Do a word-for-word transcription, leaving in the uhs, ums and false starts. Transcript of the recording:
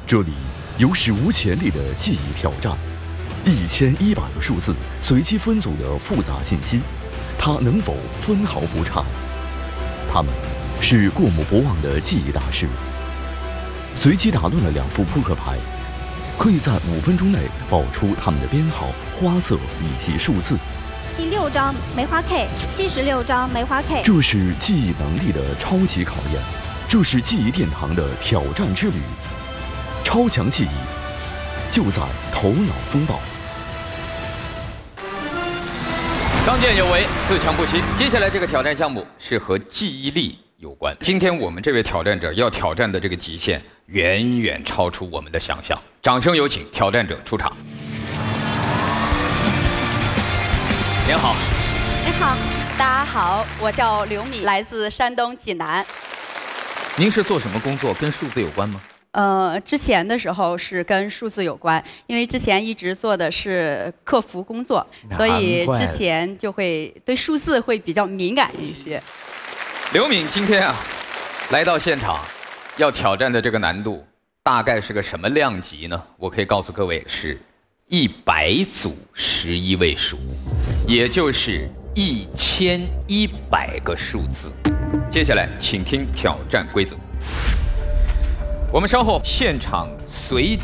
这里有史无前例的记忆挑战，一千一百个数字随机分组的复杂信息，它能否分毫不差？他们是过目不忘的记忆大师。随机打乱了两副扑克牌，可以在五分钟内报出他们的编号、花色以及数字。 第六张梅花 K， 七十六张梅花 K。 这是记忆能力的超级考验，这是记忆殿堂的挑战之旅。超强记忆，就在头脑风暴。 刚健有为，自强不息。接下来这个挑战项目是和记忆力有关。今天我们这位挑战者要挑战的这个极限，远远超出我们的想象。掌声有请挑战者出场。您好， 您好，大家好，我叫刘敏，来自山东济南。 您是做什么工作？跟数字有关吗？ 呃，之前的时候是跟数字有关，因为之前一直做的是客服工作，所以之前就会对数字会比较敏感一些。 刘敏今天啊，来到现场，要挑战的这个难度大概是个什么量级呢？我可以告诉各位，是一百组十一位数，也就是一千一百个数字。接下来，请听挑战规则。我们稍后现场随机